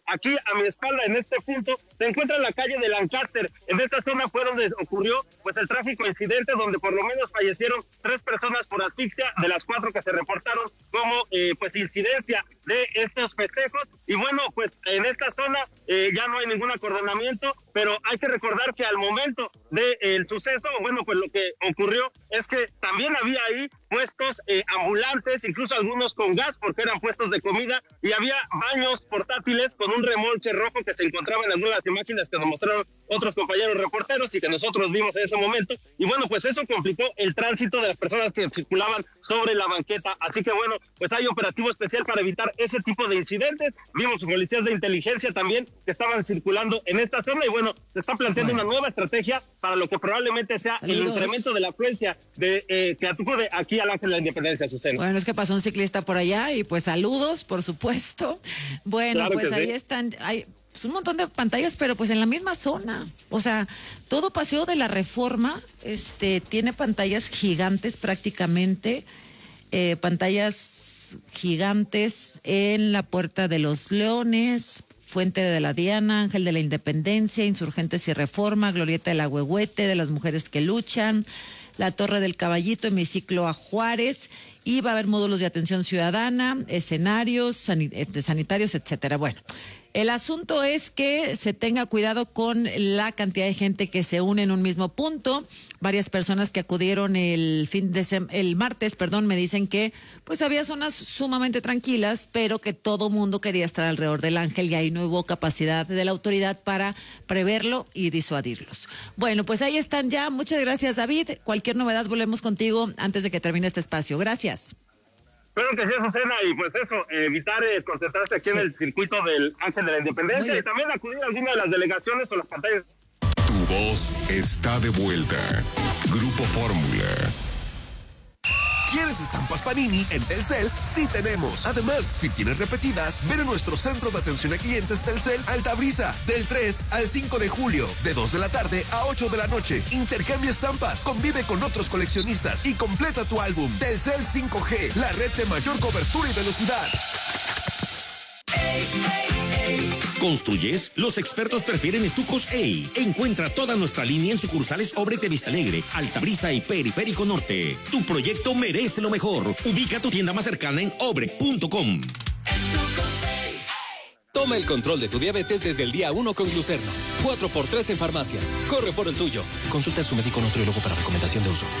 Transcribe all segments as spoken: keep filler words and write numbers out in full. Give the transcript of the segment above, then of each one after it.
aquí a mi espalda, en este punto, se encuentra la calle de Lancaster. En esta zona fue donde ocurrió pues el trágico incidente, donde por lo menos fallecieron tres personas por asfixia, de las cuatro que se reportaron como eh, pues incidencia de estos festejos. Y bueno, pues en esta zona eh, ya no hay ningún acordonamiento, pero hay que recordar que al momento del de, suceso, bueno, pues lo que ocurrió es que también había ahí puestos eh, ambulantes, incluso algunos con gas, porque eran puestos de comida, y había baños portátiles con un remolque rojo que se encontraba en algunas de las imágenes que nos mostraron otros compañeros reporteros y que nosotros vimos en ese momento. Y bueno, pues eso complicó el tránsito de las personas que circulaban sobre la banqueta. Así que bueno, pues hay operativo especial para evitar ese tipo de incidentes. Vimos policías de inteligencia también que estaban circulando en esta zona, y bueno, se está planteando bueno. una nueva estrategia para lo que probablemente sea Saludos. el incremento de la afluencia de eh, que acude aquí al Ángel de la Independencia, Susana. Bueno, es que pasó un ciclista por allá y pues saludos, por supuesto. Bueno, claro pues ahí sí. están, hay pues, un montón de pantallas, pero pues en la misma zona. O sea, todo Paseo de la Reforma este tiene pantallas gigantes prácticamente, eh, pantallas gigantes en la Puerta de los Leones, Fuente de la Diana, Ángel de la Independencia, Insurgentes y Reforma, Glorieta del Agüehuete, de las Mujeres que Luchan, la Torre del Caballito, Hemiciclo a Juárez, y va a haber módulos de atención ciudadana, escenarios sanitarios, etcétera. Bueno, el asunto es que se tenga cuidado con la cantidad de gente que se une en un mismo punto. Varias personas que acudieron el fin de sem- el martes, perdón, me dicen que pues había zonas sumamente tranquilas, pero que todo mundo quería estar alrededor del Ángel y ahí no hubo capacidad de la autoridad para preverlo y disuadirlos. Bueno, pues ahí están ya. Muchas gracias, David. Cualquier novedad volvemos contigo antes de que termine este espacio. Gracias. Espero que sea Susana, y pues eso, eh, evitar eh, concentrarse aquí sí. en el circuito del Ángel de la Independencia y también acudir a alguna de las delegaciones o las pantallas. Tu voz está de vuelta. Grupo Fórmula. ¿Quieres estampas Panini? En Telcel sí tenemos. Además, si tienes repetidas, ven a nuestro centro de atención a clientes Telcel Altabrisa del tres al cinco de julio, de dos de la tarde a ocho de la noche. Intercambia estampas, convive con otros coleccionistas y completa tu álbum. Telcel cinco G, la red de mayor cobertura y velocidad. ¿Construyes? Los expertos prefieren estucos E I. Encuentra toda nuestra línea en sucursales Obrete Vista Alegre, Altabrisa y Periférico Norte. Tu proyecto merece lo mejor. Ubica tu tienda más cercana en obre punto com. Toma el control de tu diabetes desde el día uno con Glucerno. cuatro por tres en farmacias. Corre por el tuyo. Consulta a su médico nutriólogo para recomendación de uso.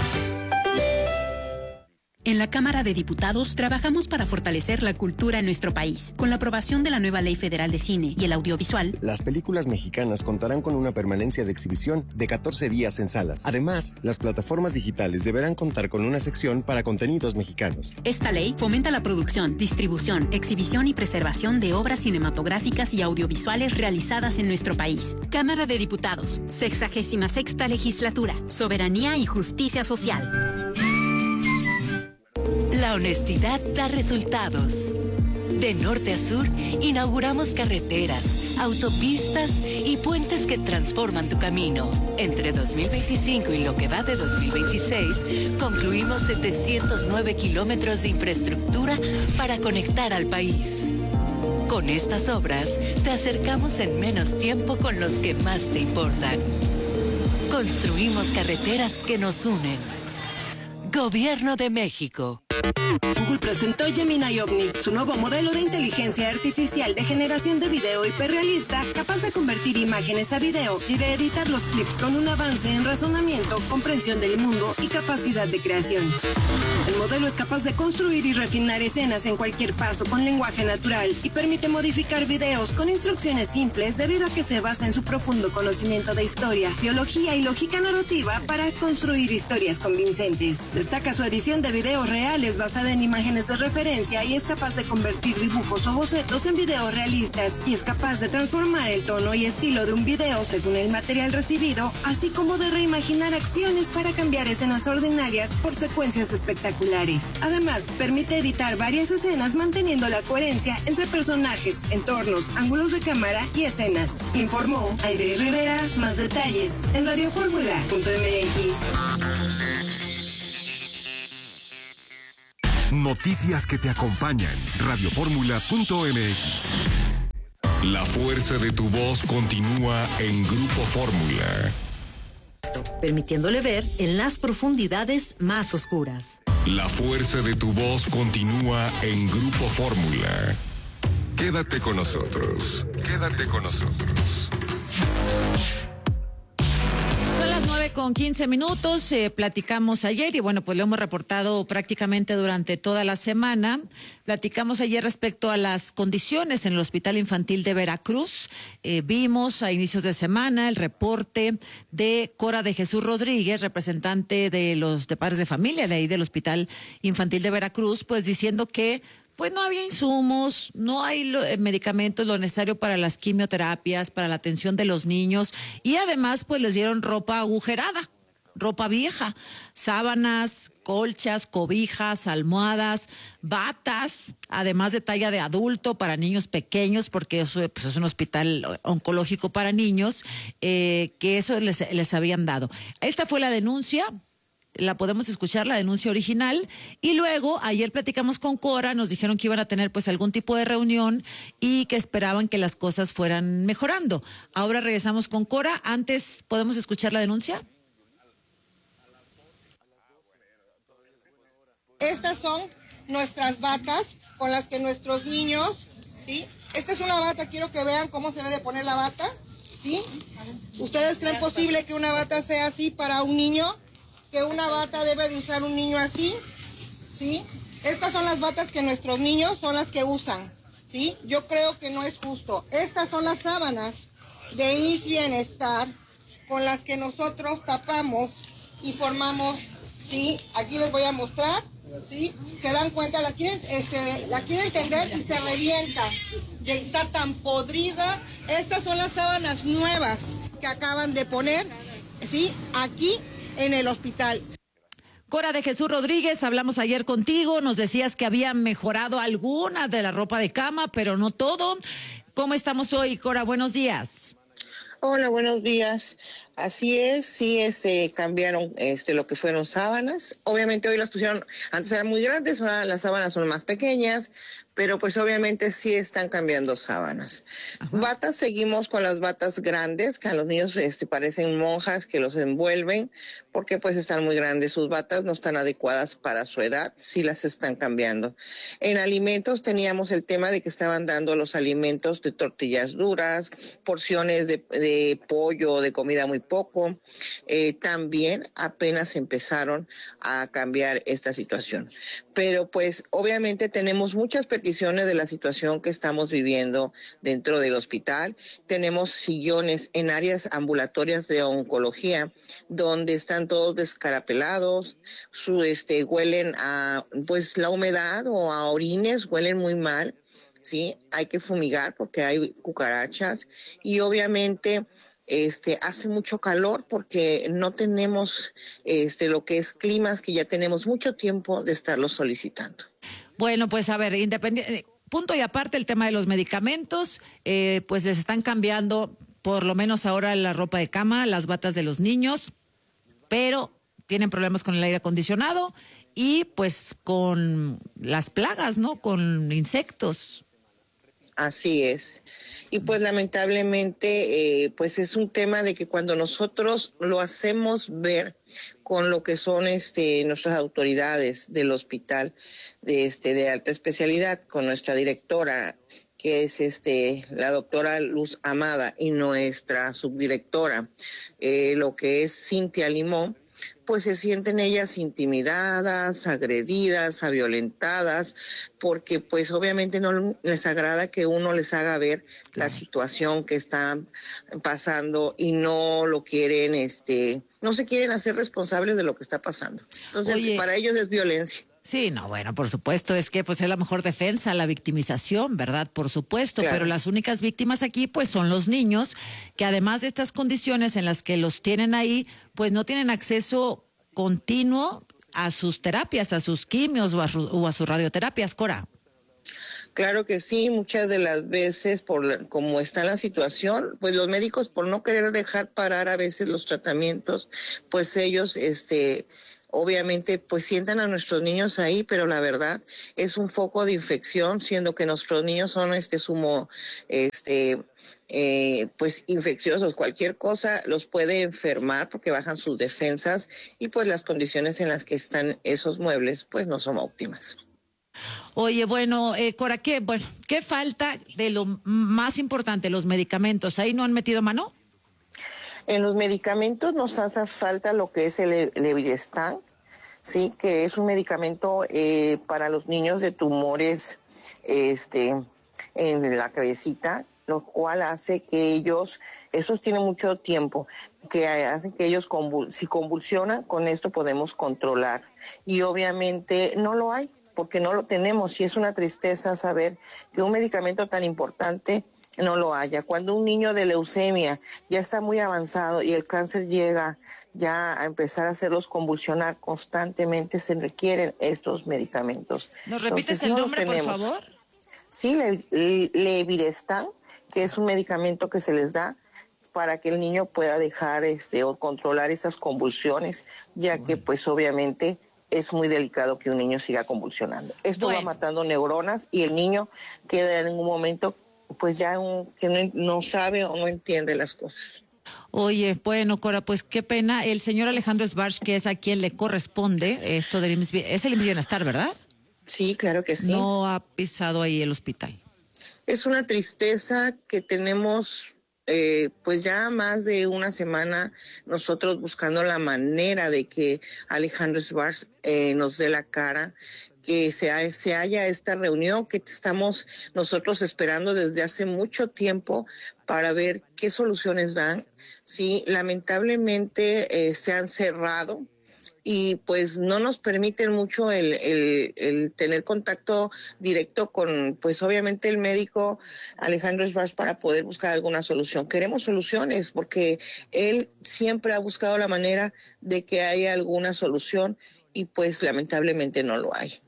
En la Cámara de Diputados trabajamos para fortalecer la cultura en nuestro país. Con la aprobación de la nueva Ley Federal de Cine y el Audiovisual, las películas mexicanas contarán con una permanencia de exhibición de catorce días en salas. Además, las plataformas digitales deberán contar con una sección para contenidos mexicanos. Esta ley fomenta la producción, distribución, exhibición y preservación de obras cinematográficas y audiovisuales realizadas en nuestro país. Cámara de Diputados, sexagésima sexta legislatura, soberanía y justicia social. La honestidad da resultados. De norte a sur, inauguramos carreteras, autopistas y puentes que transforman tu camino. Entre dos mil veinticinco y lo que va de dos mil veintiséis, concluimos setecientos nueve kilómetros de infraestructura para conectar al país. Con estas obras, te acercamos en menos tiempo con los que más te importan. Construimos carreteras que nos unen. Gobierno de México. Google presentó Gemini Omni, su nuevo modelo de inteligencia artificial de generación de video hiperrealista, capaz de convertir imágenes a video y de editar los clips con un avance en razonamiento, comprensión del mundo y capacidad de creación. El modelo es capaz de construir y refinar escenas en cualquier paso con lenguaje natural y permite modificar videos con instrucciones simples debido a que se basa en su profundo conocimiento de historia, biología y lógica narrativa para construir historias convincentes. Destaca su edición de videos reales basada en imágenes de referencia y es capaz de convertir dibujos o bocetos en videos realistas y es capaz de transformar el tono y estilo de un video según el material recibido, así como de reimaginar acciones para cambiar escenas ordinarias por secuencias espectaculares. Además, permite editar varias escenas manteniendo la coherencia entre personajes, entornos, ángulos de cámara y escenas. Informó Aide Rivera. Más detalles en radio fórmula punto m x. Noticias que te acompañan. radio fórmula punto m x. La fuerza de tu voz continúa en Grupo Fórmula. Permitiéndole ver en las profundidades más oscuras. La fuerza de tu voz continúa en Grupo Fórmula. Quédate con nosotros. Quédate con nosotros. Son las nueve con quince minutos, eh, platicamos ayer y bueno, pues lo hemos reportado prácticamente durante toda la semana. Platicamos ayer respecto a las condiciones en el Hospital Infantil de Veracruz. Eh, vimos a inicios de semana el reporte de Cora de Jesús Rodríguez, representante de los de padres de familia de ahí del Hospital Infantil de Veracruz, pues diciendo que pues no había insumos, no hay lo, eh, medicamentos, lo necesario para las quimioterapias, para la atención de los niños y además pues les dieron ropa agujerada, ropa vieja, sábanas, colchas, cobijas, almohadas, batas, además de talla de adulto para niños pequeños, porque eso pues, es un hospital oncológico para niños, eh, que eso les, les habían dado. Esta fue la denuncia. La podemos escuchar, la denuncia original, y luego ayer platicamos con Cora, nos dijeron que iban a tener pues algún tipo de reunión y que esperaban que las cosas fueran mejorando. Ahora regresamos con Cora, antes podemos escuchar la denuncia. Estas son nuestras batas con las que nuestros niños, ¿sí? Esta es una bata, quiero que vean cómo se debe poner la bata, ¿sí? ¿Ustedes creen posible que una bata sea así para un niño? Que una bata debe de usar un niño así, ¿sí? Estas son las batas que nuestros niños son las que usan, ¿sí? Yo creo que no es justo. Estas son las sábanas de I S Bienestar con las que nosotros tapamos y formamos, ¿sí? Aquí les voy a mostrar, ¿sí? Se dan cuenta, la quieren, este, la quieren tender y se revienta de estar tan podrida. Estas son las sábanas nuevas que acaban de poner, ¿sí? Aquí en el hospital. Cora de Jesús Rodríguez, hablamos ayer contigo, nos decías que había mejorado alguna de la ropa de cama, pero no todo. ¿Cómo estamos hoy, Cora? Buenos días. Hola, buenos días. Así es, sí, este, cambiaron este, lo que fueron sábanas. Obviamente hoy las pusieron, antes eran muy grandes, ahora las sábanas son más pequeñas, pero pues obviamente sí están cambiando sábanas. Ajá. Batas, seguimos con las batas grandes, que a los niños este, parecen monjas que los envuelven, porque pues están muy grandes. Sus batas no están adecuadas para su edad, sí las están cambiando. En alimentos teníamos el tema de que estaban dando los alimentos de tortillas duras, porciones de, de pollo, de comida muy poco. Eh, también apenas empezaron a cambiar esta situación. Pero pues obviamente tenemos muchas peticiones de la situación que estamos viviendo dentro del hospital. Tenemos sillones en áreas ambulatorias de oncología donde están todos descarapelados, su, este, huelen a pues la humedad o a orines, huelen muy mal, ¿sí? Hay que fumigar porque hay cucarachas y obviamente Este, hace mucho calor porque no tenemos este, lo que es climas que ya tenemos mucho tiempo de estarlo solicitando. Bueno, pues a ver, independiente, punto y aparte el tema de los medicamentos, eh, pues les están cambiando por lo menos ahora la ropa de cama, las batas de los niños, pero tienen problemas con el aire acondicionado y pues con las plagas, ¿no? Con insectos. Así es. Y pues lamentablemente, eh, pues es un tema de que cuando nosotros lo hacemos ver con lo que son este nuestras autoridades del hospital de este de alta especialidad, con nuestra directora, que es este la doctora Luz Amada, y nuestra subdirectora, eh, lo que es Cintia Limón, pues se sienten ellas intimidadas, agredidas, violentadas, porque pues obviamente no les agrada que uno les haga ver la situación que están pasando y no lo quieren, este, no se quieren hacer responsables de lo que está pasando. Entonces, Oye, para ellos es violencia. Sí, no, bueno, por supuesto, es que pues es la mejor defensa, la victimización, ¿verdad? Por supuesto, claro. Pero las únicas víctimas aquí pues son los niños, que además de estas condiciones en las que los tienen ahí, pues no tienen acceso continuo a sus terapias, a sus quimios o a, su, o a sus radioterapias, Cora. Claro que sí, muchas de las veces, por como está la situación, pues los médicos por no querer dejar parar a veces los tratamientos, pues ellos, este... obviamente pues sientan a nuestros niños ahí, pero la verdad es un foco de infección, siendo que nuestros niños son este sumo, este, eh, pues infecciosos, cualquier cosa los puede enfermar porque bajan sus defensas y pues las condiciones en las que están esos muebles pues no son óptimas. Oye, bueno, eh, Cora, ¿qué, bueno, ¿qué falta de lo más importante, los medicamentos? ¿Ahí no han metido mano? En los medicamentos nos hace falta lo que es el Levirestan, sí, que es un medicamento eh, para los niños de tumores este, en la cabecita, lo cual hace que ellos, esos tienen mucho tiempo, que hacen que ellos, convul, si convulsionan, con esto podemos controlar. Y obviamente no lo hay, porque no lo tenemos, y es una tristeza saber que un medicamento tan importante no lo haya. Cuando un niño de leucemia ya está muy avanzado y el cáncer llega ya a empezar a hacerlos convulsionar constantemente, se requieren estos medicamentos. ¿Nos repites Entonces, el no nombre, por favor? Sí, le, Levirestan, que es un medicamento que se les da para que el niño pueda dejar este o controlar esas convulsiones, ya que pues obviamente es muy delicado que un niño siga convulsionando. Esto bueno. va matando neuronas y el niño queda en un momento pues ya un, que no, no sabe o no entiende las cosas. Oye, bueno, Cora, pues qué pena. El señor Alejandro Sbarch, que es a quien le corresponde esto del I M S S, es el I M S S Bienestar, ¿verdad? Sí, claro que sí. No ha pisado ahí el hospital. Es una tristeza que tenemos... Eh, pues ya más de una semana nosotros buscando la manera de que Alejandro Sbarch eh, nos dé la cara, que se, se haya esta reunión que estamos nosotros esperando desde hace mucho tiempo para ver qué soluciones dan. Sí, lamentablemente eh, se han cerrado y pues no nos permiten mucho el, el, el tener contacto directo con, pues obviamente el médico Alejandro Sbarch para poder buscar alguna solución. Queremos soluciones porque él siempre ha buscado la manera de que haya alguna solución y pues lamentablemente no lo hay.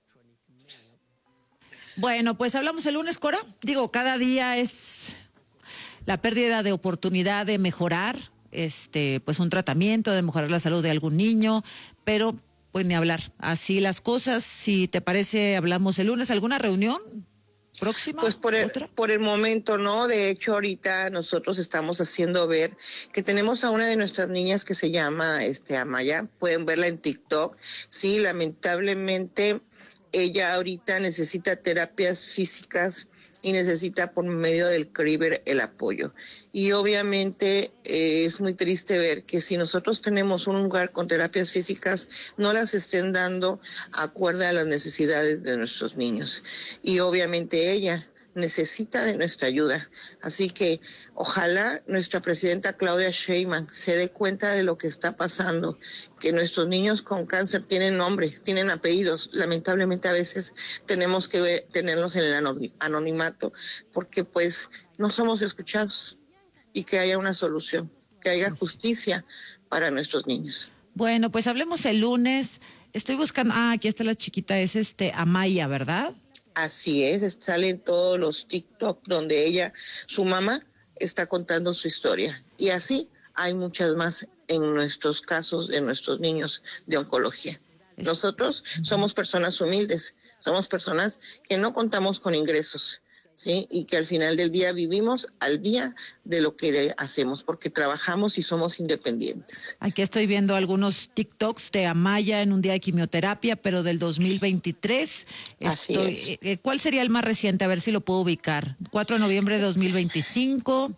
Bueno, pues hablamos el lunes, Cora. Digo, cada día es la pérdida de oportunidad de mejorar este, pues un tratamiento, de mejorar la salud de algún niño, pero pues ni hablar. Así las cosas. Si te parece, hablamos el lunes. ¿Alguna reunión próxima? Pues por el, por el momento no. De hecho, ahorita nosotros estamos haciendo ver que tenemos a una de nuestras niñas que se llama este Amaya. Pueden verla en TikTok. Sí, lamentablemente ella ahorita necesita terapias físicas y necesita por medio del CRIBER el apoyo. Y obviamente eh, es muy triste ver que si nosotros tenemos un lugar con terapias físicas, no las estén dando acorde a las necesidades de nuestros niños. Y obviamente ella necesita de nuestra ayuda. Así que ojalá nuestra presidenta Claudia Sheinbaum se dé cuenta de lo que está pasando, que nuestros niños con cáncer tienen nombre, tienen apellidos. Lamentablemente a veces tenemos que tenerlos en el anonimato porque pues no somos escuchados, y que haya una solución, que haya justicia para nuestros niños. Bueno, pues hablemos el lunes. Estoy buscando, ah, aquí está la chiquita, es este Amaya, ¿verdad? Así es, salen todos los TikTok donde ella, su mamá, está contando su historia. Y así hay muchas más en nuestros casos de nuestros niños de oncología. Nosotros somos personas humildes, somos personas que no contamos con ingresos, ¿sí? Y que al final del día vivimos al día de lo que hacemos, porque trabajamos y somos independientes. Aquí estoy viendo algunos TikToks de Amaya en un día de quimioterapia, pero del dos mil veintitrés. Así estoy, es. ¿Cuál sería el más reciente? A ver si lo puedo ubicar. cuatro de noviembre de dos mil veinticinco.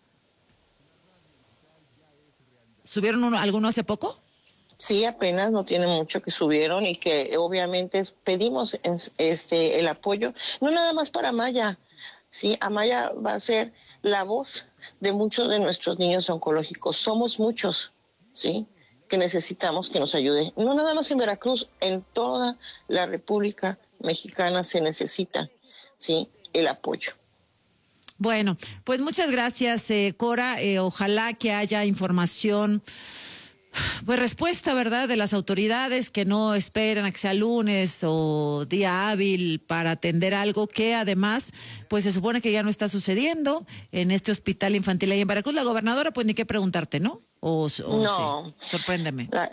¿Subieron uno, alguno hace poco? Sí, apenas, no tiene mucho que subieron y que obviamente pedimos este el apoyo, no nada más para Amaya, sí, Amaya va a ser la voz de muchos de nuestros niños oncológicos, somos muchos, sí, que necesitamos que nos ayude, no nada más en Veracruz, en toda la República Mexicana se necesita, sí, el apoyo. Bueno, pues muchas gracias, eh, Cora, eh, ojalá que haya información, pues respuesta, ¿verdad?, de las autoridades, que no esperan a que sea lunes o día hábil para atender algo que además, pues se supone que ya no está sucediendo en este hospital infantil ahí en Veracruz. La gobernadora, pues ni qué preguntarte, ¿no? O, o no. Sí. Sorpréndeme. La,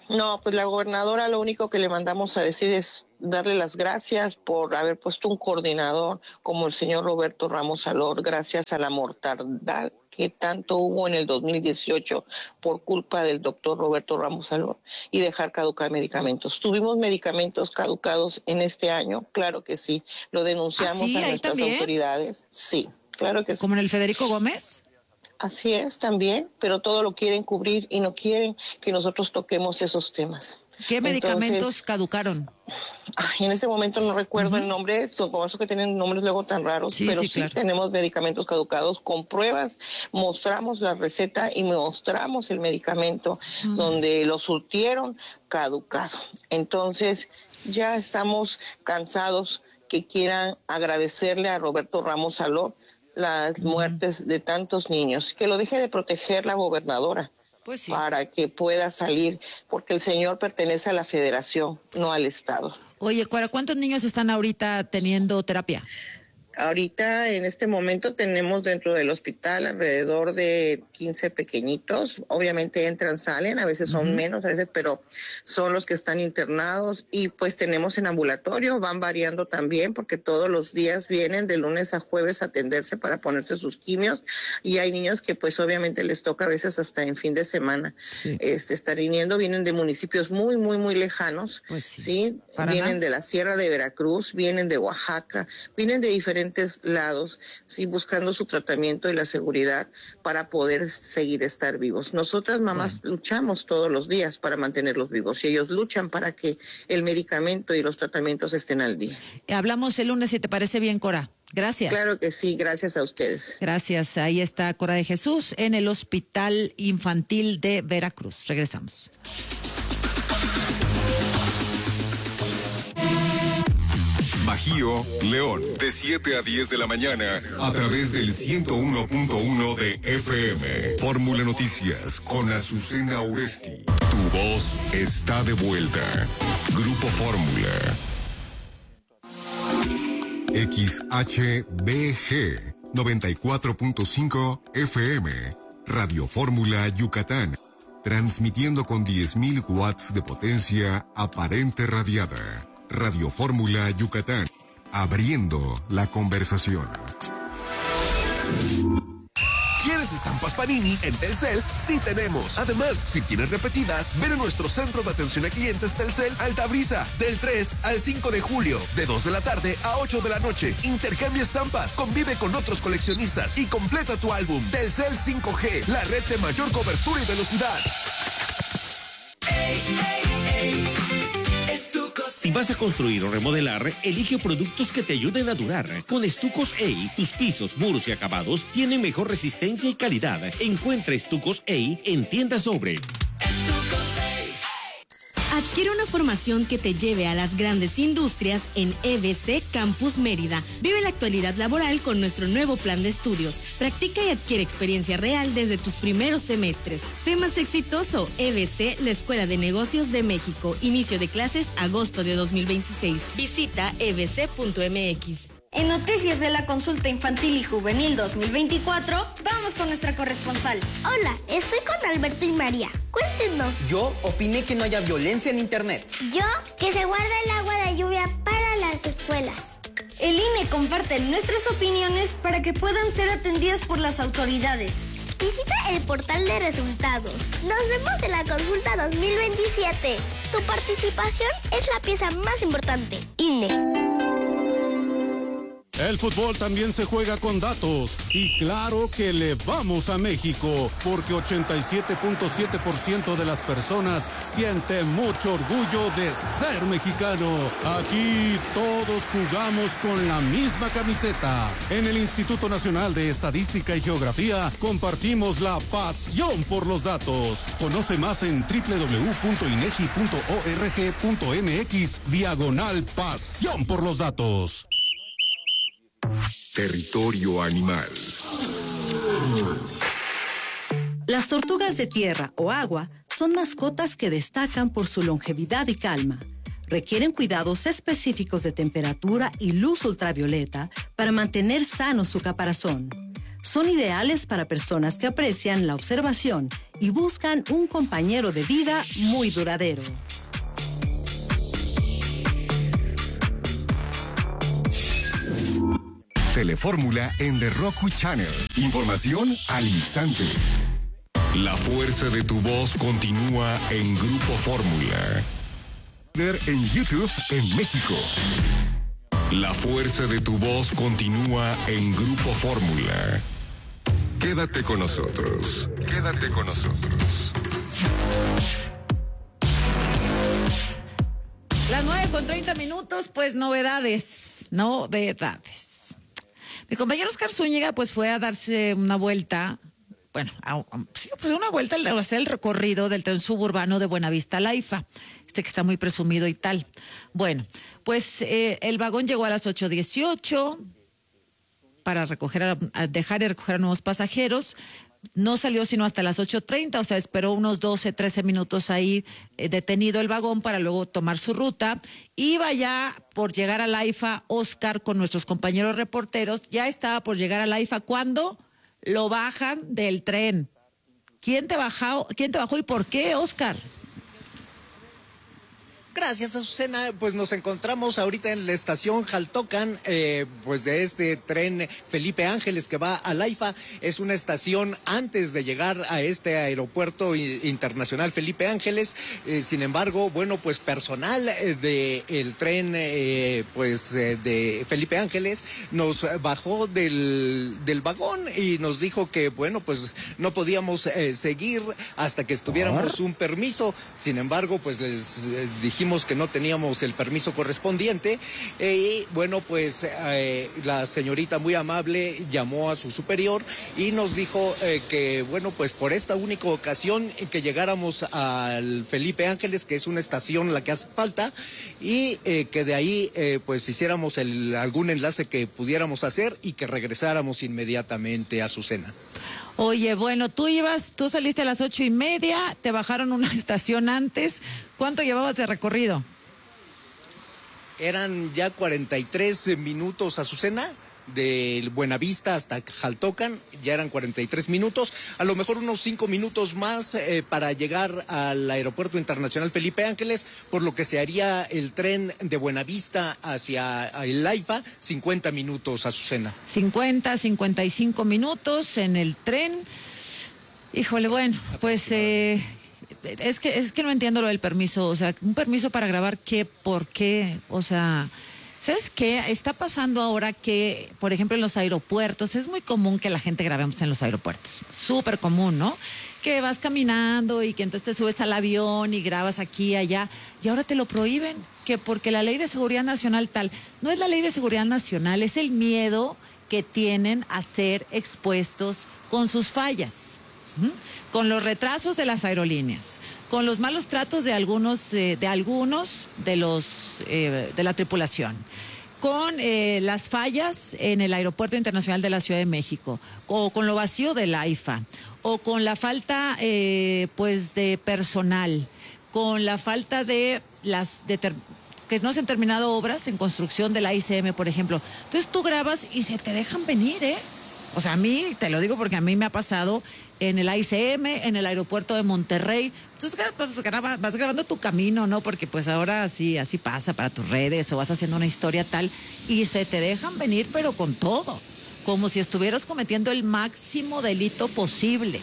No, pues la gobernadora lo único que le mandamos a decir es darle las gracias por haber puesto un coordinador como el señor Roberto Ramos Salor, gracias a la mortandad que tanto hubo en el dos mil dieciocho por culpa del doctor Roberto Ramos Salor y dejar caducar medicamentos. ¿Tuvimos medicamentos caducados en este año? Claro que sí. ¿Lo denunciamos ¿Ah, sí? a nuestras también? autoridades? Sí, claro que sí. ¿Como en el Federico Gómez? Así es también, pero todo lo quieren cubrir y no quieren que nosotros toquemos esos temas. ¿Qué medicamentos Entonces, caducaron? Ay, en este momento no recuerdo uh-huh. el nombre, como eso que tienen nombres luego tan raros, sí, pero sí, sí claro. tenemos medicamentos caducados con pruebas, mostramos la receta y mostramos el medicamento uh-huh. donde lo surtieron caducado. Entonces ya estamos cansados que quieran agradecerle a Roberto Ramos Salor las uh-huh. muertes de tantos niños, que lo deje de proteger la gobernadora. Pues sí. Para que pueda salir, porque el señor pertenece a la federación, no al estado. Oye, ¿cuántos niños están ahorita teniendo terapia? Ahorita, en este momento, tenemos dentro del hospital alrededor de quince pequeñitos. Obviamente entran, salen, a veces son uh-huh. menos, a veces, pero son los que están internados. Y pues tenemos en ambulatorio, van variando también, porque todos los días vienen de lunes a jueves a atenderse para ponerse sus quimios. Y hay niños que pues obviamente les toca a veces hasta en fin de semana sí. este, estar viniendo. Vienen de municipios muy, muy, muy lejanos. Pues sí. ¿sí? Vienen nada. de la Sierra de Veracruz, vienen de Oaxaca, vienen de diferentes lados, sí, buscando su tratamiento y la seguridad para poder seguir estar vivos. Nosotras mamás bueno. luchamos todos los días para mantenerlos vivos y ellos luchan para que el medicamento y los tratamientos estén al día. Hablamos el lunes, si te parece bien, Cora. Gracias. Claro que sí, gracias a ustedes. Gracias. Ahí está Cora de Jesús en el Hospital Infantil de Veracruz. Regresamos. Bajío, León, de siete a diez de la mañana, a través del ciento uno punto uno de F M. Fórmula Noticias, con Azucena Oresti. Tu voz está de vuelta. Grupo Fórmula. X H B G, noventa y cuatro punto cinco F M. Radio Fórmula Yucatán. Transmitiendo con diez mil watts de potencia aparente radiada. Radio Fórmula Yucatán, abriendo la conversación. ¿Quieres estampas Panini? En Telcel sí tenemos. Además, si tienes repetidas, ven a nuestro centro de atención a clientes Telcel Altabrisa, del tres al cinco de julio, de dos de la tarde a ocho de la noche. Intercambia estampas, convive con otros coleccionistas y completa tu álbum. Telcel cinco G, la red de mayor cobertura y velocidad. Hey, hey, hey. Si vas a construir o remodelar, elige productos que te ayuden a durar. Con Estucos E I, tus pisos, muros y acabados tienen mejor resistencia y calidad. Encuentra Estucos E I en Tienda Sobre. Adquiere una formación que te lleve a las grandes industrias en E B C Campus Mérida. Vive la actualidad laboral con nuestro nuevo plan de estudios. Practica y adquiere experiencia real desde tus primeros semestres. Sé más exitoso. E B C, la Escuela de Negocios de México. Inicio de clases agosto de dos mil veintiséis. Visita e b c punto m x. En Noticias de la Consulta Infantil y Juvenil dos mil veinticuatro, vamos con nuestra corresponsal. Hola, estoy con Alberto y María. Cuéntenos. Yo opiné que no haya violencia en Internet. Yo, que se guarda el agua de lluvia para las escuelas. El I N E comparte nuestras opiniones para que puedan ser atendidas por las autoridades. Visita el portal de resultados. Nos vemos en la consulta dos mil veintisiete. Tu participación es la pieza más importante. I N E. El fútbol también se juega con datos y claro que le vamos a México porque ochenta y siete punto siete por ciento de las personas sienten mucho orgullo de ser mexicano. Aquí todos jugamos con la misma camiseta. En el Instituto Nacional de Estadística y Geografía compartimos la pasión por los datos. Conoce más en doble u doble u doble u punto inegi punto org punto m x diagonal pasión por los datos. Territorio animal. Las tortugas de tierra o agua son mascotas que destacan por su longevidad y calma. Requieren cuidados específicos de temperatura y luz ultravioleta para mantener sano su caparazón. Son ideales para personas que aprecian la observación y buscan un compañero de vida muy duradero. Telefórmula en The Roku Channel. Información al instante. La fuerza de tu voz continúa en Grupo Fórmula. En YouTube en México. La fuerza de tu voz continúa en Grupo Fórmula. Quédate con nosotros. Quédate con nosotros. Las nueve con treinta minutos, pues novedades, novedades. Mi compañero Oscar Zúñiga, pues fue a darse una vuelta, bueno, a, a, sí, pues una vuelta a hacer el recorrido del tren suburbano de Buenavista a Laifa, este que está muy presumido y tal. Bueno, pues eh, el vagón llegó a las ocho dieciocho para recoger a, a dejar y recoger a nuevos pasajeros. No salió sino hasta las ocho treinta, o sea, esperó unos doce, trece minutos ahí eh, detenido el vagón para luego tomar su ruta. Iba ya por llegar a Laifa, Oscar, con nuestros compañeros reporteros, ya estaba por llegar a Laifa cuando lo bajan del tren. ¿Quién te bajó, quién te bajó y por qué, Oscar? Gracias, Azucena. Pues nos encontramos ahorita en la estación Jaltocan, eh, pues de este tren Felipe Ángeles que va a Laifa. Es una estación antes de llegar a este aeropuerto internacional Felipe Ángeles. Eh, sin embargo, bueno, pues personal eh, del tren, eh, pues eh, de Felipe Ángeles nos bajó del, del vagón y nos dijo que, bueno, pues no podíamos eh, seguir hasta que tuviéramos un permiso. Sin embargo, pues les eh, dijimos que no teníamos el permiso correspondiente eh, y bueno, pues eh, la señorita muy amable llamó a su superior y nos dijo eh, que bueno, pues por esta única ocasión que llegáramos al Felipe Ángeles, que es una estación la que hace falta, y eh, que de ahí eh, pues hiciéramos el, algún enlace que pudiéramos hacer y que regresáramos inmediatamente a Azucena. Oye, bueno, tú ibas, tú saliste a las ocho y media, te bajaron una estación antes. ¿Cuánto llevabas de recorrido? Eran ya cuarenta y tres minutos, Azucena, de Buenavista hasta Jaltocan, ya eran cuarenta y tres minutos, a lo mejor unos cinco minutos más eh, para llegar al Aeropuerto Internacional Felipe Ángeles, por lo que se haría el tren de Buenavista hacia el Laifa, cincuenta minutos, Azucena. cincuenta, cincuenta y cinco minutos en el tren. Híjole, bueno, pues eh, es que es que no entiendo lo del permiso, o sea, un permiso para grabar, ¿qué? ¿Por qué? O sea, ¿sabes qué? Está pasando ahora que, por ejemplo, en los aeropuertos, es muy común que la gente grabemos en los aeropuertos. Súper común, ¿no? Que vas caminando y que entonces te subes al avión y grabas aquí y allá. Y ahora te lo prohíben, que porque la ley de seguridad nacional tal. No es la ley de seguridad nacional, es el miedo que tienen a ser expuestos con sus fallas, ¿m? Con los retrasos de las aerolíneas, con los malos tratos de algunos eh, de algunos de los eh, de la tripulación, con eh, las fallas en el Aeropuerto Internacional de la Ciudad de México, o con lo vacío del AIFA, o con la falta eh, pues de personal, con la falta de las de ter- que no se han terminado obras en construcción de la I C M, por ejemplo. Entonces tú grabas y se te dejan venir, ¿eh? O sea, a mí, te lo digo porque a mí me ha pasado en el I C M, en el aeropuerto de Monterrey. Entonces pues, graba, vas grabando tu camino, ¿no? Porque pues ahora así, así pasa para tus redes o vas haciendo una historia tal y se te dejan venir, pero con todo. Como si estuvieras cometiendo el máximo delito posible.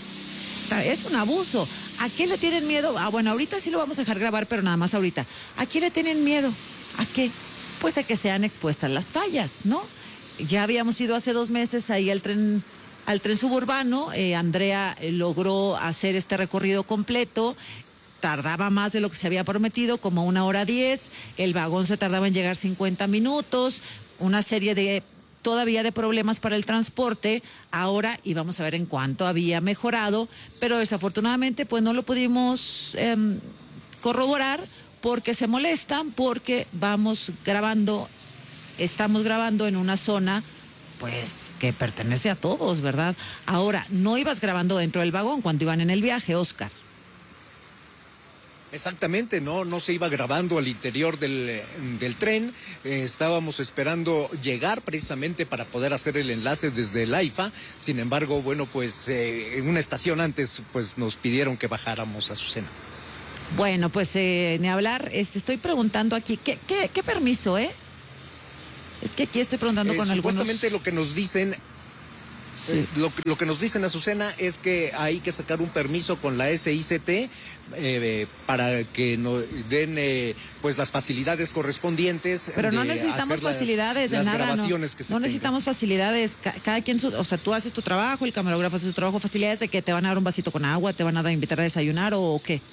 Es un abuso. ¿A qué le tienen miedo? Ah, bueno, ahorita sí lo vamos a dejar grabar, pero nada más ahorita. ¿A qué le tienen miedo? ¿A qué? Pues a que sean expuestas las fallas, ¿no? Ya habíamos ido hace dos meses ahí al tren, al tren suburbano. Eh, Andrea eh, logró hacer este recorrido completo. Tardaba más de lo que se había prometido, como una hora diez. El vagón se tardaba en llegar cincuenta minutos. Una serie de todavía de problemas para el transporte. Ahora, y vamos a ver en cuánto había mejorado, pero desafortunadamente pues no lo pudimos eh, corroborar porque se molestan, porque vamos grabando. Estamos grabando en una zona, pues, que pertenece a todos, ¿verdad? Ahora, no ibas grabando dentro del vagón cuando iban en el viaje, Oscar. Exactamente, no, no se iba grabando al interior del, del tren. Eh, estábamos esperando llegar precisamente para poder hacer el enlace desde el AIFA. Sin embargo, bueno, pues eh, en una estación antes, pues nos pidieron que bajáramos a Azucena. Bueno, pues eh, ni hablar. Este, estoy preguntando aquí, ¿qué, qué, qué permiso, eh? Es que aquí estoy preguntando eh, con supuestamente algunos... lo que nos dicen... Sí. Eh, lo, lo que nos dicen Azucena es que hay que sacar un permiso con la S I C T eh, para que nos den eh, pues las facilidades correspondientes. Pero no necesitamos facilidades las, de las nada. Grabaciones No, que se no necesitamos facilidades. Cada quien, su, o sea, tú haces tu trabajo, el camarógrafo hace su trabajo. Facilidades de que te van a dar un vasito con agua, te van a dar, invitar a desayunar o, o qué.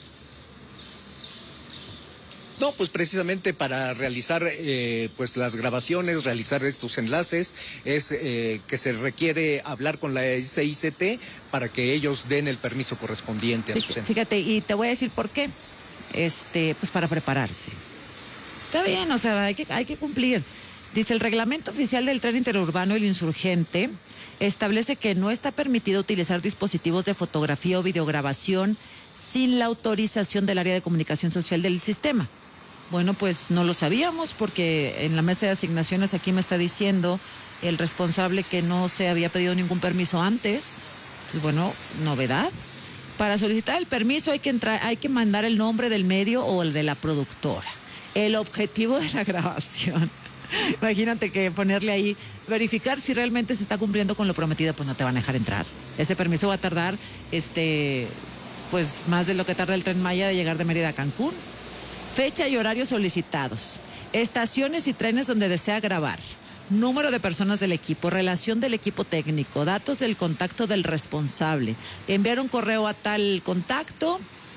No, pues precisamente para realizar eh, pues las grabaciones, realizar estos enlaces, es eh, que se requiere hablar con la S I C T para que ellos den el permiso correspondiente a su centro. Fíjate, y te voy a decir por qué. Este, pues para prepararse. Está bien, o sea, hay que, hay que cumplir. Dice, el reglamento oficial del tren interurbano El Insurgente establece que no está permitido utilizar dispositivos de fotografía o videograbación sin la autorización del área de comunicación social del sistema. Bueno, pues no lo sabíamos porque en la mesa de asignaciones aquí me está diciendo el responsable que no se había pedido ningún permiso antes. Pues bueno, novedad. Para solicitar el permiso hay que entrar, hay que mandar el nombre del medio o el de la productora, el objetivo de la grabación. Imagínate que ponerle ahí, verificar si realmente se está cumpliendo con lo prometido, pues no te van a dejar entrar. Ese permiso va a tardar, este, pues más de lo que tarda el Tren Maya de llegar de Mérida a Cancún. Fecha y horarios solicitados, estaciones y trenes donde desea grabar, número de personas del equipo, relación del equipo técnico, datos del contacto del responsable, enviar un correo a tal contacto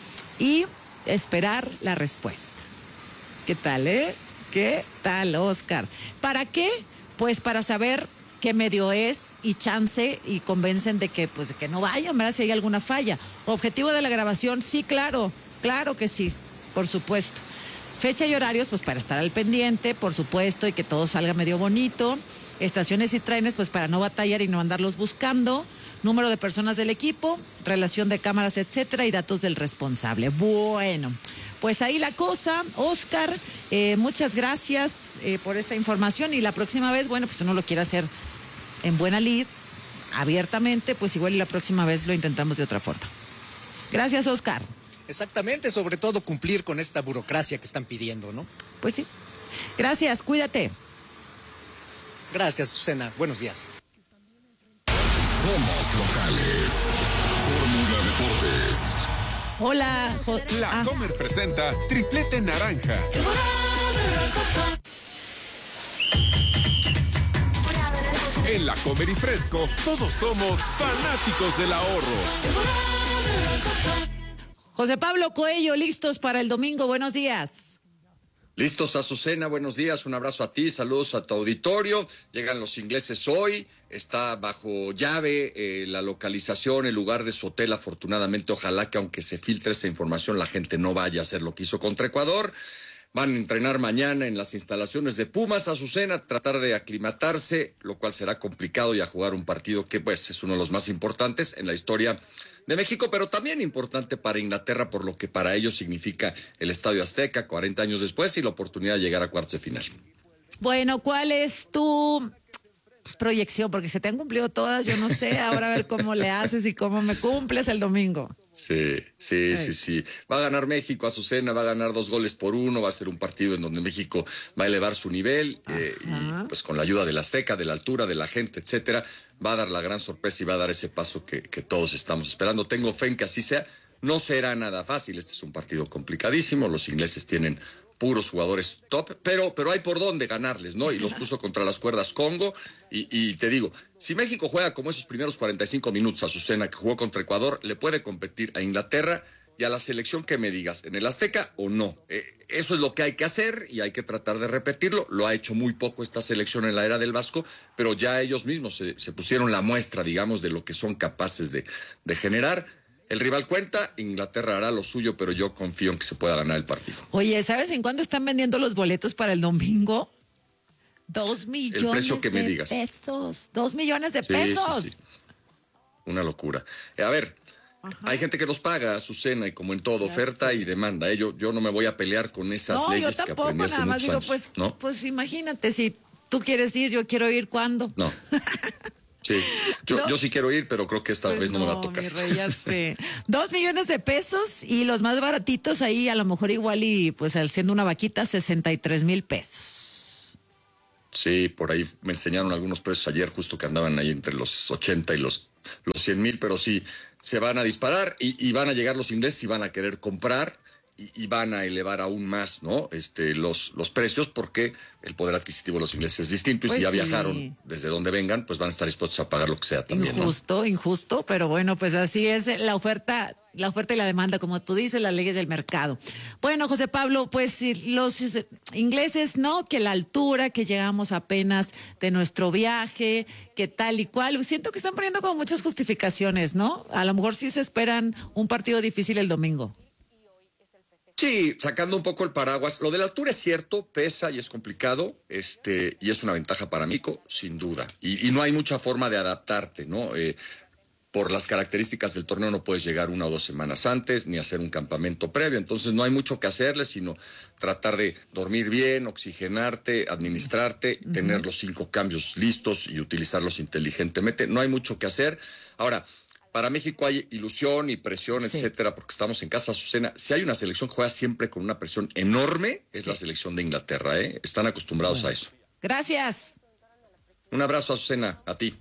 y esperar la respuesta. ¿Qué tal, eh? ¿Qué tal, Oscar? ¿Para qué? Pues para saber qué medio es y chance y convencen de que, pues, de que no vayan, ¿verdad? Si hay alguna falla. Objetivo de la grabación, sí, claro, claro que sí. Por supuesto. Fecha y horarios, pues para estar al pendiente, por supuesto, y que todo salga medio bonito. Estaciones y trenes, pues para no batallar y no andarlos buscando. Número de personas del equipo, relación de cámaras, etcétera, y datos del responsable. Bueno, pues ahí la cosa. Oscar, eh, muchas gracias eh, por esta información. Y la próxima vez, bueno, pues uno lo quiere hacer en buena lid, abiertamente, pues igual y la próxima vez lo intentamos de otra forma. Gracias, Oscar. Exactamente, sobre todo cumplir con esta burocracia que están pidiendo, ¿no? Pues sí. Gracias, cuídate. Gracias, Susana. Buenos días. Somos locales. Fórmula Deportes. Hola. Jo La ah. Comer presenta Triplete Naranja. En La Comer y Fresco, todos somos fanáticos del ahorro. José Pablo Coello, listos para el domingo. Buenos días. Listos, Azucena, buenos días, un abrazo a ti, saludos a tu auditorio. Llegan los ingleses hoy, está bajo llave eh, la localización, el lugar de su hotel. Afortunadamente, ojalá que aunque se filtre esa información, la gente no vaya a hacer lo que hizo contra Ecuador. Van a entrenar mañana en las instalaciones de Pumas, Azucena, tratar de aclimatarse, lo cual será complicado, y a jugar un partido que pues es uno de los más importantes en la historia de México, pero también importante para Inglaterra por lo que para ellos significa el Estadio Azteca cuarenta años después y la oportunidad de llegar a cuartos de final. Bueno, ¿cuál es tu proyección? Porque se te han cumplido todas, yo no sé, ahora a ver cómo le haces y cómo me cumples el domingo. Sí, sí, Ay. sí, sí. Va a ganar México, Azucena, va a ganar dos goles por uno, va a ser un partido en donde México va a elevar su nivel eh, y pues con la ayuda del Azteca, de la altura, de la gente, etcétera, va a dar la gran sorpresa y va a dar ese paso que, que todos estamos esperando. Tengo fe en que así sea. No será nada fácil, este es un partido complicadísimo, los ingleses tienen puros jugadores top, pero, pero hay por dónde ganarles, ¿no? Y los puso contra las cuerdas Congo, y, y te digo, si México juega como esos primeros cuarenta y cinco minutos, Azucena, que jugó contra Ecuador, le puede competir a Inglaterra y a la selección que me digas, ¿en el Azteca o no? Eh, eso es lo que hay que hacer y hay que tratar de repetirlo. Lo ha hecho muy poco esta selección en la era del Vasco, pero ya ellos mismos se, se pusieron la muestra, digamos, de lo que son capaces de, de generar. El rival cuenta, Inglaterra hará lo suyo, pero yo confío en que se pueda ganar el partido. Oye, ¿sabes en cuánto están vendiendo los boletos para el domingo? Dos millones el precio que de me digas. pesos. Dos millones de sí, pesos. Sí, sí. Una locura. Eh, a ver, Ajá. Hay gente que los paga, Azucena, y como en todo, ya oferta sé. y demanda. ¿eh? Yo, yo no me voy a pelear con esas no, leyes yo tampoco, que aprendí hace nada más muchos digo, años, pues, ¿no? pues imagínate, si tú quieres ir, yo quiero ir, ¿cuándo? No. Sí, yo, no. yo sí quiero ir, pero creo que esta pues vez no, no me va a tocar. Mi rey, ya sé. Dos millones de pesos y los más baratitos ahí, a lo mejor igual y pues siendo una vaquita, sesenta y tres mil pesos. Sí, por ahí me enseñaron algunos precios ayer, justo que andaban ahí entre los ochenta y los, los cien mil, pero sí, se van a disparar y, y van a llegar los ingleses y van a querer comprar y, y van a elevar aún más, ¿no? Este, los, los precios, porque el poder adquisitivo de los ingleses es distinto y pues si ya sí. viajaron desde donde vengan, pues van a estar dispuestos a pagar lo que sea también. Injusto, ¿no? injusto, pero bueno, pues así es la oferta, la oferta y la demanda, como tú dices, las leyes del mercado. Bueno, José Pablo, pues los ingleses, no, que la altura, que llegamos apenas de nuestro viaje, que tal y cual. Siento que están poniendo como muchas justificaciones, ¿no? A lo mejor sí se esperan un partido difícil el domingo. Sí, sacando un poco el paraguas. Lo de la altura es cierto, pesa y es complicado, este, y es una ventaja para México, sin duda. Y, y no hay mucha forma de adaptarte, ¿no? Eh, por las características del torneo no puedes llegar una o dos semanas antes, ni hacer un campamento previo. Entonces no hay mucho que hacerle, sino tratar de dormir bien, oxigenarte, administrarte, uh-huh. tener los cinco cambios listos y utilizarlos inteligentemente. No hay mucho que hacer. Ahora, para México hay ilusión y presión, sí. etcétera, porque estamos en casa, Azucena. Si hay una selección que juega siempre con una presión enorme, es sí. la selección de Inglaterra, ¿eh? Están acostumbrados bueno. a eso. Gracias. Un abrazo, Azucena, a ti.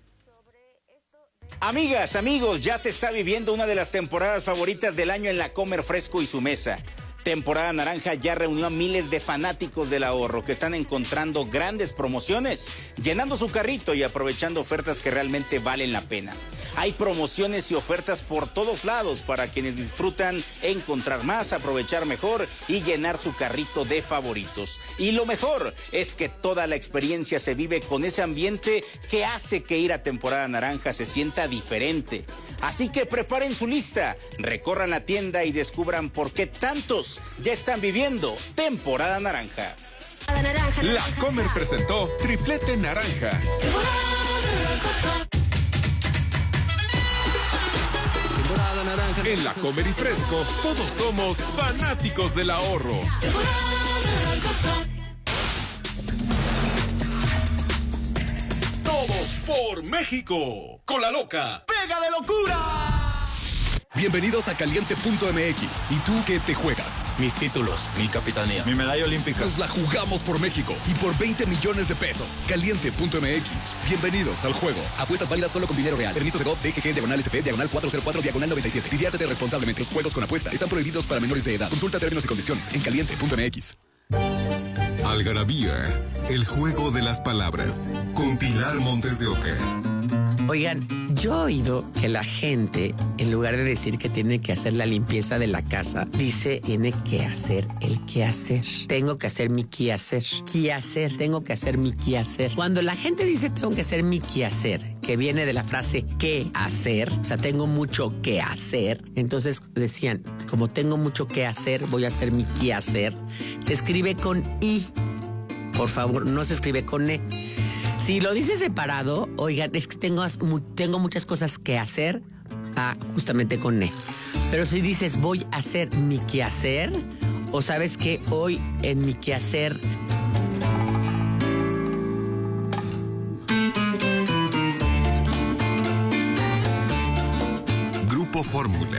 Amigas, amigos, ya se está viviendo una de las temporadas favoritas del año en la Comer Fresco y su mesa. Temporada Naranja ya reunió a miles de fanáticos del ahorro que están encontrando grandes promociones, llenando su carrito y aprovechando ofertas que realmente valen la pena. Hay promociones y ofertas por todos lados para quienes disfrutan encontrar más, aprovechar mejor y llenar su carrito de favoritos. Y lo mejor es que toda la experiencia se vive con ese ambiente que hace que ir a Temporada Naranja se sienta diferente. Así que preparen su lista, recorran la tienda y descubran por qué tantos ya están viviendo Temporada Naranja. La Comer presentó Triplete Naranja. En la Comer y Fresco, todos somos fanáticos del ahorro. Todos por México. Con la loca. ¡Pega de locura! Bienvenidos a Caliente punto M X. ¿Y tú qué te juegas? Mis títulos, mi capitanía, mi medalla olímpica. Nos la jugamos por México y por veinte millones de pesos. Caliente punto M X. Bienvenidos al juego. Apuestas válidas solo con dinero real. Permiso de G O P, D G G, diagonal S P, diagonal cuatro cero cuatro, diagonal noventa y siete. Diviértete responsablemente. Los juegos con apuesta están prohibidos para menores de edad. Consulta términos y condiciones en Caliente punto M X. Algarabía, el juego de las palabras. Con Pilar Montes de Oca. Oigan, yo he oído que la gente, en lugar de decir que tiene que hacer la limpieza de la casa, dice tiene que hacer el quehacer. Tengo que hacer mi quehacer. Quehacer, tengo que hacer mi quehacer. Cuando la gente dice tengo que hacer mi quehacer, que viene de la frase qué hacer, o sea, tengo mucho que hacer, entonces decían, como tengo mucho que hacer, voy a hacer mi quehacer. Se escribe con I, por favor, no se escribe con E. Si lo dices separado, oigan, es que tengo, tengo muchas cosas que hacer, ah, justamente con E. Pero si dices voy a hacer mi quehacer, o sabes que hoy en mi quehacer... Grupo Fórmula.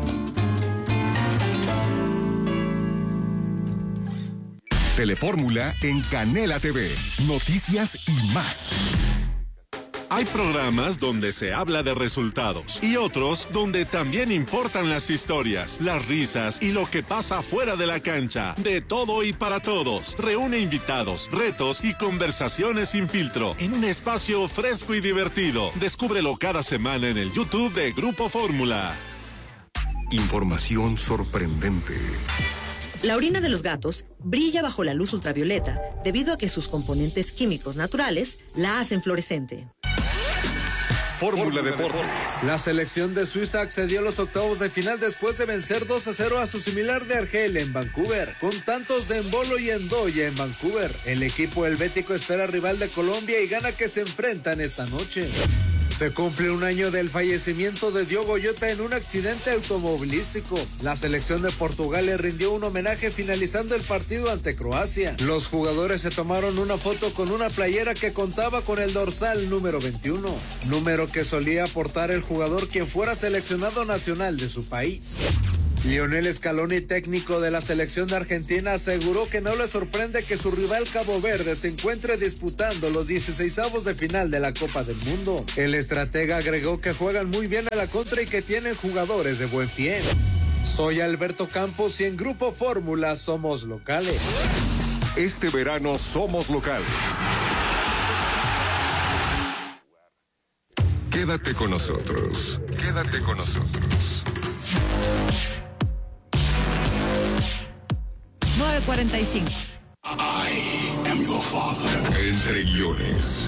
Telefórmula en Canela T V. Noticias y más. Hay programas donde se habla de resultados y otros donde también importan las historias, las risas y lo que pasa fuera de la cancha. De todo y para todos. Reúne invitados, retos y conversaciones sin filtro en un espacio fresco y divertido. Descúbrelo cada semana en el YouTube de Grupo Fórmula. Información sorprendente. La orina de los gatos brilla bajo la luz ultravioleta debido a que sus componentes químicos naturales la hacen fluorescente. Fórmula Deportes. La selección de Suiza accedió a los octavos de final después de vencer dos a cero a su similar de Argel en Vancouver, con tantos de Embolo y Endoya en Vancouver. El equipo helvético espera rival de Colombia y gana que se enfrentan esta noche. Se cumple un año del fallecimiento de Diogo Jota en un accidente automovilístico. La selección de Portugal le rindió un homenaje finalizando el partido ante Croacia. Los jugadores se tomaron una foto con una playera que contaba con el dorsal número veintiuno, número que solía portar el jugador quien fuera seleccionado nacional de su país. Lionel Scaloni, técnico de la selección de Argentina, aseguró que no le sorprende que su rival Cabo Verde se encuentre disputando los dieciseisavos de final de la Copa del Mundo. El estratega agregó que juegan muy bien a la contra y que tienen jugadores de buen pie. Soy Alberto Campos y en Grupo Fórmula somos locales. Este verano somos locales. Quédate con nosotros. Quédate con nosotros. nueve cuarenta y cinco. I am your father. Entre guiones.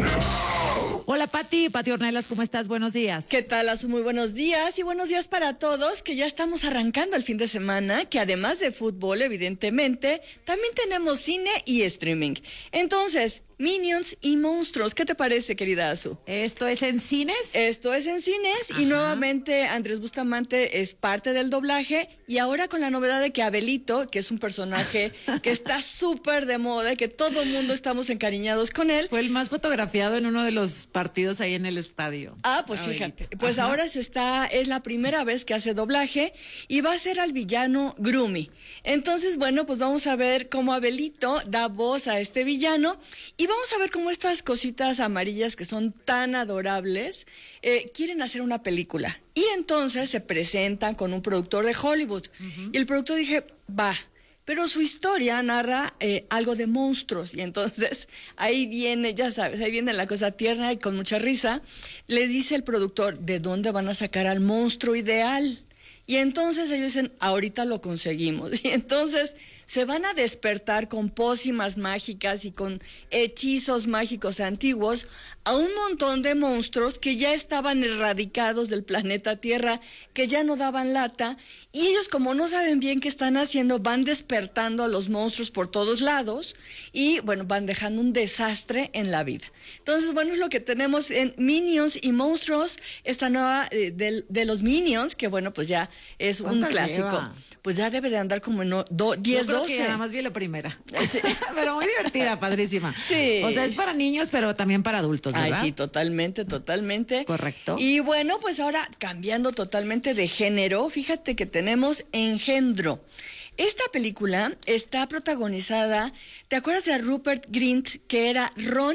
Hola Pati, Pati Ornelas, ¿cómo estás? Buenos días. ¿Qué tal, Azu? Muy buenos días y buenos días para todos, que ya estamos arrancando el fin de semana, que además de fútbol, evidentemente, también tenemos cine y streaming. Entonces, Minions y Monstruos, ¿qué te parece, querida Azu? ¿Esto es en cines? Esto es en cines. Ajá. Y nuevamente Andrés Bustamante es parte del doblaje y ahora con la novedad de que Abelito, que es un personaje que está súper de moda, que todo el mundo estamos encariñados con él. Fue el más fotografiado en uno de los partidos ahí en el estadio. Ah, pues Abelito. Fíjate, pues Ajá. ahora se está, es la primera vez que hace doblaje y va a ser al villano Grumi. Entonces, bueno, pues vamos a ver cómo Abelito da voz a este villano y vamos a ver cómo estas cositas amarillas que son tan adorables eh, quieren hacer una película. Y entonces se presentan con un productor de Hollywood. Uh-huh. Y el productor dije, va, pero su historia narra eh, algo de monstruos. Y entonces ahí viene, ya sabes, ahí viene la cosa tierna y con mucha risa. Le dice el productor, ¿de dónde van a sacar al monstruo ideal? Y entonces ellos dicen, ahorita lo conseguimos. Y entonces se van a despertar con pócimas mágicas y con hechizos mágicos antiguos a un montón de monstruos que ya estaban erradicados del planeta Tierra, que ya no daban lata, y ellos, como no saben bien qué están haciendo, van despertando a los monstruos por todos lados y, bueno, van dejando un desastre en la vida. Entonces, bueno, es lo que tenemos en Minions y Monstruos, esta nueva eh, de, de los Minions, que, bueno, pues ya es un clásico. Lleva? Pues ya debe de andar como en no, do, diez, Yo creo doce. Que nada más vi la primera. Sí. Pero muy divertida, padrísima. Sí. O sea, es para niños, pero también para adultos, ¿verdad? Ay, sí, totalmente, totalmente. Correcto. Y bueno, pues ahora cambiando totalmente de género, fíjate que tenemos Engendro. Esta película está protagonizada, ¿te acuerdas de Rupert Grint, que era Ron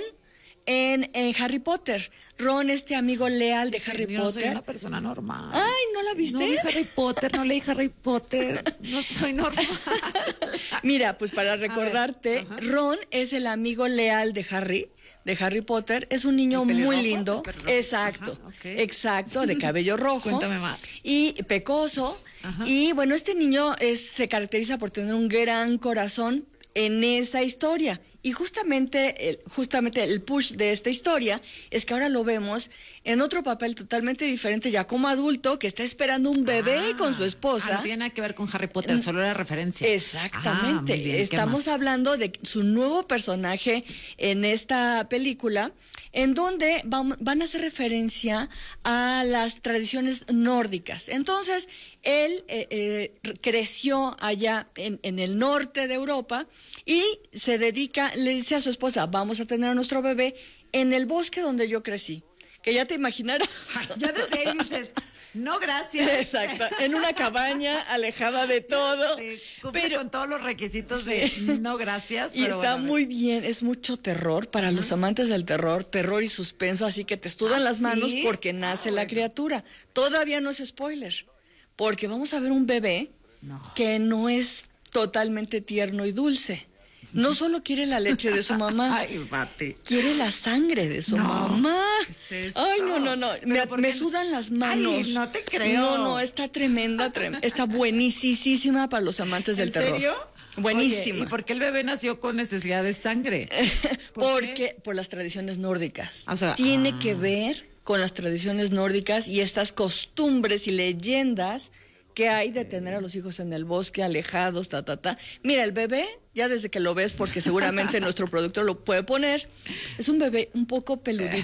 en, en Harry Potter? Ron, este amigo leal de Harry Yo Potter. Soy una persona normal. Ay, ¿no la viste? No leí Harry Potter, no leí Harry Potter. No soy normal. Mira, pues para recordarte, ver, Ron es el amigo leal de Harry, de Harry Potter. Es un niño muy lindo. Exacto, Ajá, okay. exacto, de cabello rojo. Cuéntame más. Y pecoso. Ajá. Y bueno, este niño es, se caracteriza por tener un gran corazón en esa historia. Y justamente el, justamente el push de esta historia es que ahora lo vemos en otro papel totalmente diferente, ya como adulto, que está esperando un bebé ah, con su esposa. Ah, no tiene nada que ver con Harry Potter, solo era referencia. Exactamente. Ah, bien, estamos hablando de su nuevo personaje en esta película, en donde van, van a hacer referencia a las tradiciones nórdicas. Entonces, él eh, eh, creció allá en, en el norte de Europa y se dedica, le dice a su esposa, vamos a tener a nuestro bebé en el bosque donde yo crecí. Que ya te imaginarás. Ya desde ahí dices, no gracias. Exacto, en una cabaña alejada de todo. Sí, pero con todos los requisitos de sí. no gracias. Y pero está bueno, muy bien, es mucho terror para uh-huh. los amantes del terror, terror y suspenso, así que te estudan ¿Ah, las manos sí? porque nace ah, la bueno. criatura. Todavía no es spoiler, porque vamos a ver un bebé no. que no es totalmente tierno y dulce. No solo quiere la leche de su mamá, Ay, Pati. quiere la sangre de su no. mamá. ¿Qué es esto? Ay, no, no, no, me, me sudan las manos. Ay, no te creo. No, no, está tremenda, tremenda. Está buenísima para los amantes del terror. ¿En serio? Buenísima. Oye, ¿y por qué el bebé nació con necesidad de sangre? ¿Por Porque qué? Por las tradiciones nórdicas. O sea, Tiene ah. que ver con las tradiciones nórdicas y estas costumbres y leyendas que hay de tener a los hijos en el bosque, alejados, ta, ta, ta. Mira, el bebé, ya desde que lo ves, porque seguramente nuestro productor lo puede poner, es un bebé un poco peludito.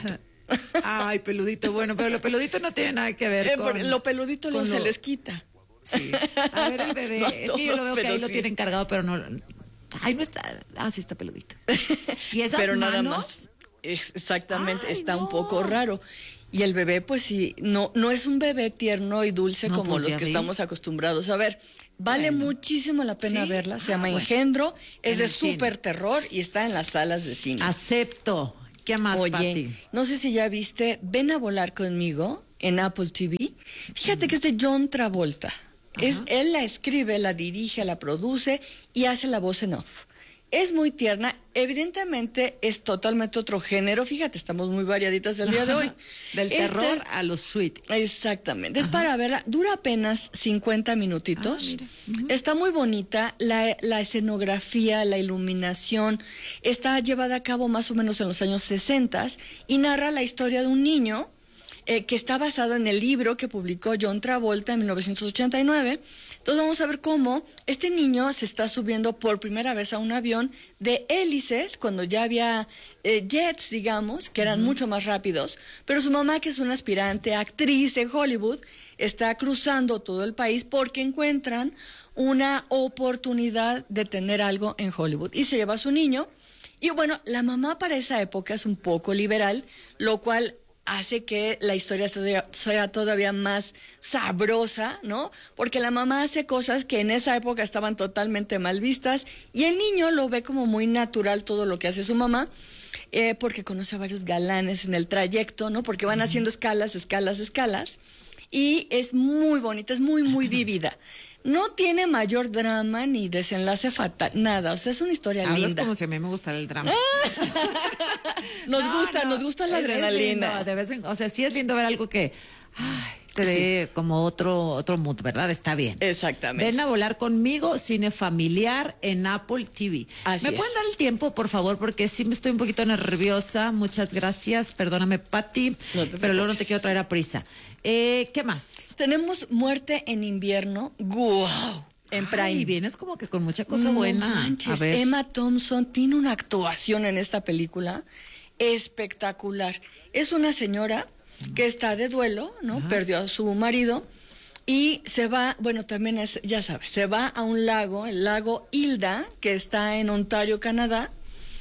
Ay, peludito, bueno, pero lo peludito no tiene nada que ver eh, con... Lo peludito no se lo... les quita. Sí. A ver, el bebé, no es que yo lo veo que ahí sí. Lo tienen cargado, pero no... Ay, no está... Ah, sí está peludito. ¿Y esas pero manos? Nada más. Exactamente, Ay, está no. un poco raro. Y el bebé, pues sí, no, no es un bebé tierno y dulce no, como pues los que vi. estamos acostumbrados a ver. Vale bueno. muchísimo la pena ¿Sí? verla. Se ah, llama bueno. Engendro, es en de súper terror y está en las salas de cine. Acepto. ¿Qué más, Oye, Pati? No sé si ya viste Ven a volar conmigo en Apple T V. Fíjate mm. que es de John Travolta. Es, él la escribe, la dirige, la produce y hace la voz en off. Es muy tierna, evidentemente es totalmente otro género, fíjate, estamos muy variaditas el día de hoy. Del este, terror a los sweet. Exactamente, Ajá. es para verla, dura apenas cincuenta minutitos, ah, uh-huh. está muy bonita, la, la escenografía, la iluminación, está llevada a cabo más o menos en los años sesenta y narra la historia de un niño eh, que está basado en el libro que publicó John Travolta en mil novecientos ochenta y nueve. Entonces vamos a ver cómo este niño se está subiendo por primera vez a un avión de hélices, cuando ya había eh, jets, digamos, que eran uh-huh. mucho más rápidos, pero su mamá, que es una aspirante actriz en Hollywood, está cruzando todo el país porque encuentran una oportunidad de tener algo en Hollywood. Y se lleva a su niño, y bueno, la mamá para esa época es un poco liberal, lo cual hace que la historia sea todavía más sabrosa, ¿no? Porque la mamá hace cosas que en esa época estaban totalmente mal vistas y el niño lo ve como muy natural todo lo que hace su mamá, eh, porque conoce a varios galanes en el trayecto, ¿no? Porque van haciendo escalas, escalas, escalas y es muy bonita, es muy, muy vívida. No tiene mayor drama ni desenlace fatal, nada, o sea, es una historia Hablas linda. como si a mí me gustara el drama. nos no, gusta, no, nos gusta la es, adrenalina. Es lindo, de vez en, o sea, sí es lindo ver algo que ay, te dé sí. como otro otro mood, ¿verdad? Está bien. Exactamente. Ven a volar conmigo, cine familiar en Apple T V. Así ¿Me es. pueden dar el tiempo, por favor? Porque sí me estoy un poquito nerviosa. Muchas gracias. Perdóname, Pati, no pero luego no te quiero traer a prisa. Eh, ¿Qué más? Tenemos Muerte en invierno. ¡Guau! Wow, en Prime. Y vienes como que con mucha cosa no buena. Manches. A ver. Emma Thompson tiene una actuación en esta película espectacular. Es una señora que está de duelo, ¿no? Ajá. Perdió a su marido y se va, bueno, también es, ya sabes, se va a un lago, el lago Hilda, que está en Ontario, Canadá,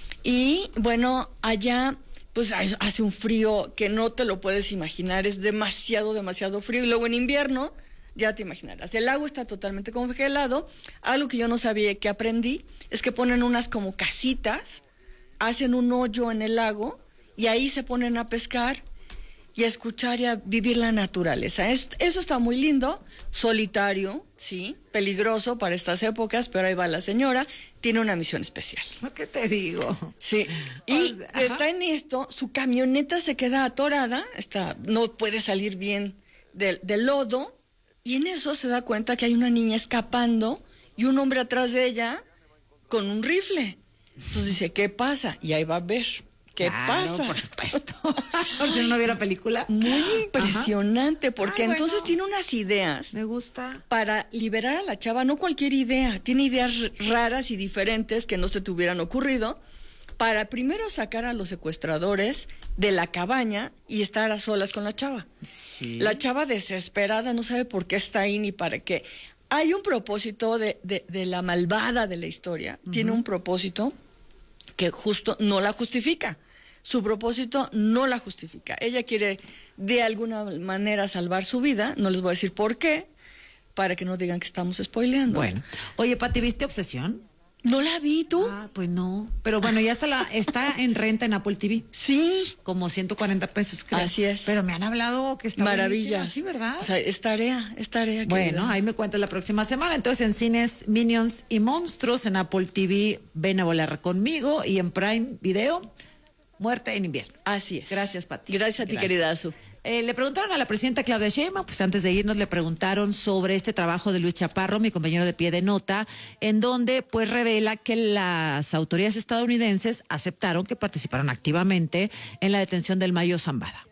y bueno, allá pues hace un frío que no te lo puedes imaginar, es demasiado, demasiado frío. Y luego en invierno, ya te imaginarás, el lago está totalmente congelado. Algo que yo no sabía, que aprendí, es que ponen unas como casitas, hacen un hoyo en el lago y ahí se ponen a pescar y a escuchar y a vivir la naturaleza. Es, eso está muy lindo, solitario, sí, peligroso para estas épocas, pero ahí va la señora, tiene una misión especial. ¿Qué te digo? Sí, y o sea, está en esto, su camioneta se queda atorada, está, no puede salir bien del, del lodo, y en eso se da cuenta que hay una niña escapando y un hombre atrás de ella con un rifle. Entonces dice, ¿qué pasa? Y ahí va a ver. ¿Qué claro, pasa? Por supuesto. Por si no viera película. Muy impresionante, Ajá. porque Ay, entonces bueno. tiene unas ideas. Me gusta. Para liberar a la chava, no cualquier idea. Tiene ideas raras y diferentes que no se te hubieran ocurrido. Para primero sacar a los secuestradores de la cabaña y estar a solas con la chava. Sí. La chava desesperada no sabe por qué está ahí ni para qué. Hay un propósito de, de, de la malvada de la historia. Uh-huh. Tiene un propósito que justo no la justifica. Su propósito no la justifica. Ella quiere de alguna manera salvar su vida. No les voy a decir por qué, para que no digan que estamos spoileando. Bueno. Oye, Pati, ¿viste Obsesión? ¿No la vi tú? Ah, pues no. Pero bueno, ya está, la, está en renta en Apple T V. Sí. Como ciento cuarenta pesos, creo. Así es. Pero me han hablado que está maravilla. Sí, ¿verdad? O sea, es tarea, es tarea. Bueno, querida. Ahí me cuentas la próxima semana. Entonces, en cines Minions y Monstruos, en Apple T V, Ven a volar conmigo, y en Prime Video, Muerte en invierno. Así es. Gracias, Pati. Gracias a ti, Gracias. querida Azu. Eh, le preguntaron a la presidenta Claudia Sheinbaum, pues antes de irnos le preguntaron sobre este trabajo de Luis Chaparro, mi compañero de Pie de Nota, en donde pues revela que las autoridades estadounidenses aceptaron que participaron activamente en la detención del Mayo Zambada.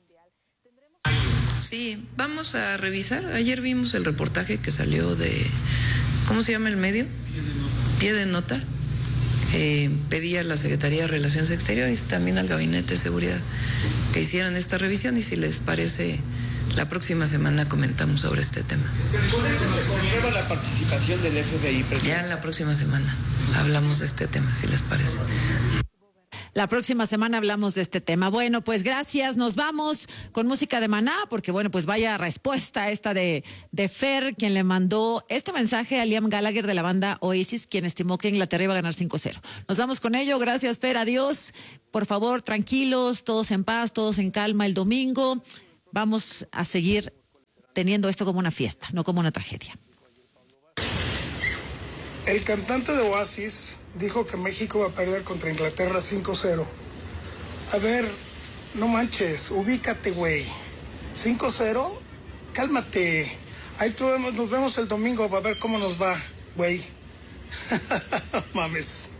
Sí, vamos a revisar. Ayer vimos el reportaje que salió de, ¿cómo se llama el medio? Pie de Nota. eh, pedí a la Secretaría de Relaciones Exteriores, también al Gabinete de Seguridad, que hicieran esta revisión y si les parece, la próxima semana comentamos sobre este tema. ¿Se confirma la participación del F B I, presidente? Ya en la próxima semana hablamos de este tema, si les parece. La próxima semana hablamos de este tema. Bueno, pues gracias. Nos vamos con música de Maná, porque bueno, pues vaya respuesta esta de, de Fer, quien le mandó este mensaje a Liam Gallagher de la banda Oasis, quien estimó que Inglaterra iba a ganar cinco cero. Nos vamos con ello. Gracias, Fer. Adiós. Por favor, tranquilos, todos en paz, todos en calma el domingo. Vamos a seguir teniendo esto como una fiesta, no como una tragedia. El cantante de Oasis dijo que México va a perder contra Inglaterra cinco cero. A ver, no manches, ubícate, güey. ¿cinco cero? Cálmate. Ahí tú, nos vemos el domingo para ver cómo nos va, güey. Mames.